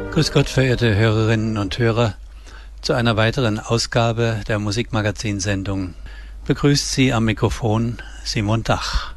Grüß Gott, verehrte Hörerinnen und Hörer, zu einer weiteren Ausgabe der Musikmagazin-Sendung begrüßt Sie am Mikrofon Simon Dach.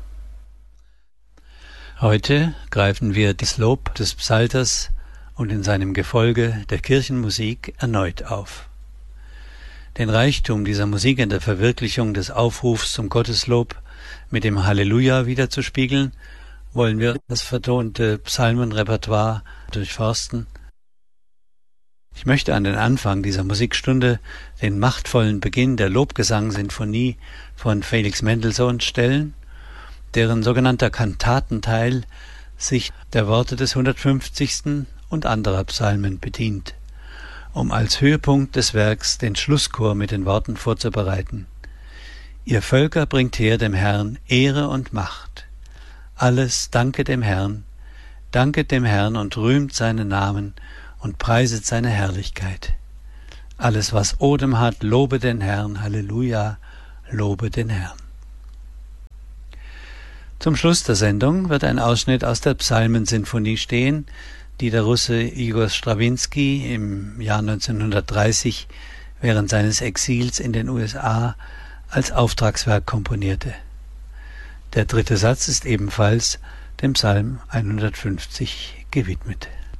Heute greifen wir das Lob des Psalters und in seinem Gefolge der Kirchenmusik erneut auf. Den Reichtum dieser Musik in der Verwirklichung des Aufrufs zum Gotteslob mit dem Halleluja wiederzuspiegeln, wollen wir das vertonte Psalmenrepertoire durchforsten. Ich möchte an den Anfang dieser Musikstunde den machtvollen Beginn der Lobgesang-Sinfonie von Felix Mendelssohn stellen, deren sogenannter Kantatenteil sich der Worte des 150. und anderer Psalmen bedient, um als Höhepunkt des Werks den Schlusschor mit den Worten vorzubereiten. Ihr Völker bringt her dem Herrn Ehre und Macht. Alles danket dem Herrn und rühmt seinen Namen und preiset seine Herrlichkeit. Alles, was Odem hat, lobe den Herrn, Halleluja, lobe den Herrn. Zum Schluss der Sendung wird ein Ausschnitt aus der Psalmensinfonie stehen, die der Russe Igor Strawinski im Jahr 1930 während seines Exils in den USA als Auftragswerk komponierte. Der dritte Satz ist ebenfalls dem Psalm 150 gewidmet.